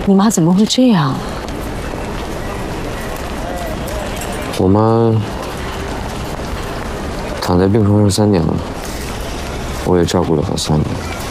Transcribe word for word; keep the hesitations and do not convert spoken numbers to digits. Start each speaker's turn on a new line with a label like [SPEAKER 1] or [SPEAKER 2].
[SPEAKER 1] 你妈怎么会这样？
[SPEAKER 2] 我妈躺在病床上三年了，我也照顾了她三年。